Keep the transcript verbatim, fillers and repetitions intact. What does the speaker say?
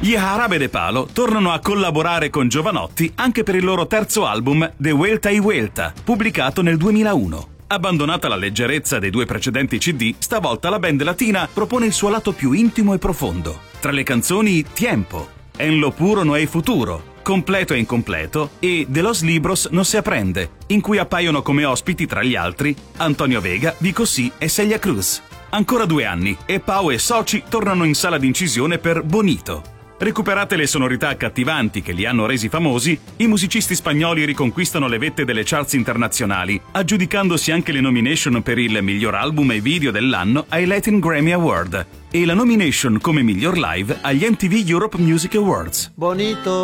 Gli Jarabe de Palo tornano a collaborare con Jovanotti anche per il loro terzo album De Vuelta y Vuelta, pubblicato nel duemilauno. Abbandonata la leggerezza dei due precedenti C D, stavolta la band latina propone il suo lato più intimo e profondo. Tra le canzoni Tiempo, En lo puro no hay futuro, Completo e incompleto e De los libros no se aprende, in cui appaiono come ospiti tra gli altri Antonio Vega, Vico C e Celia Cruz. Ancora due anni e Pau e Soci tornano in sala d'incisione per Bonito. Recuperate le sonorità accattivanti che li hanno resi famosi, i musicisti spagnoli riconquistano le vette delle charts internazionali, aggiudicandosi anche le nomination per il miglior album e video dell'anno ai Latin Grammy Award e la nomination come miglior live agli M T V Europe Music Awards. Bonito.